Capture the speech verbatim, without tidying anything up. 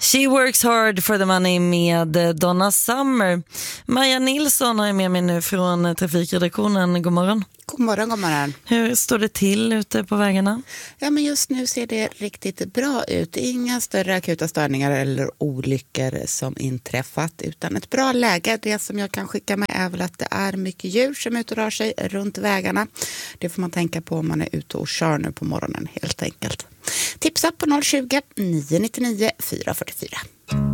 She works hard for the money med Donna Summer. Maja Nilsson har jag med mig nu från trafikredaktionen. God morgon. God morgon, god morgon. Hur står det till ute på vägarna? Ja, men just nu ser det riktigt bra ut. Inga större akuta störningar eller olyckor som inträffat, utan ett bra läge. Det som jag kan skicka med är väl att det är mycket djur som är ute och rör sig runt vägarna. Det får man tänka på om man är ute och kör nu på morgonen helt enkelt. Tipsa på noll tjugo, nio nio nio, fyra fyra fyra.